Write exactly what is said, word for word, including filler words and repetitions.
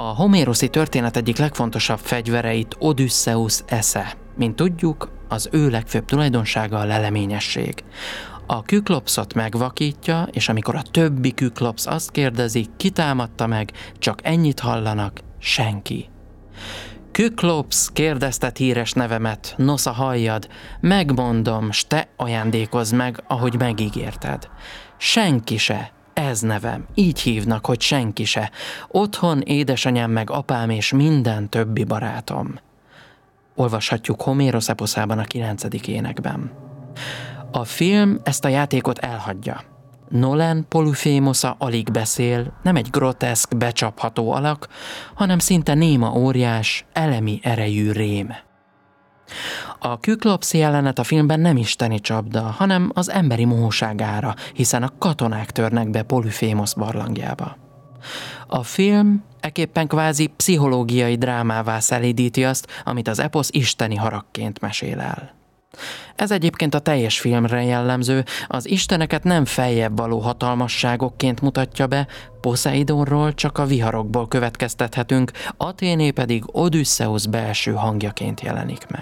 homéroszi történet egyik legfontosabb fegyvereit Odüsszeusz esze. Mint tudjuk, az ő legfőbb tulajdonsága a leleményesség. A Küklopszot megvakítja, és amikor a többi Küklopsz azt kérdezi, ki támadta meg, csak ennyit hallanak, senki. Küklopsz, kérdezted híres nevemet, nosza halljad, megmondom, s te ajándékozz meg, ahogy megígérted. Senki se, ez nevem, így hívnak, hogy senki se. Otthon édesanyám meg apám és minden többi barátom. Olvashatjuk Homérosz eposzában a kilencedik énekben. A film ezt a játékot elhagyja. Nolan Polyphémosza alig beszél, nem egy groteszk, becsapható alak, hanem szinte néma óriás, elemi erejű rém. A Küklopsz jelenet a filmben nem isteni csapda, hanem az emberi mohóságára, hiszen a katonák törnek be Polyphémosz barlangjába. A film ekképpen kvázi pszichológiai drámává szelídíti azt, amit az eposz isteni haragként mesél el. Ez egyébként a teljes filmre jellemző, az isteneket nem feljebb való hatalmasságokként mutatja be, Poszeidonról csak a viharokból következtethetünk, Athéné pedig Odüsszeusz belső hangjaként jelenik meg.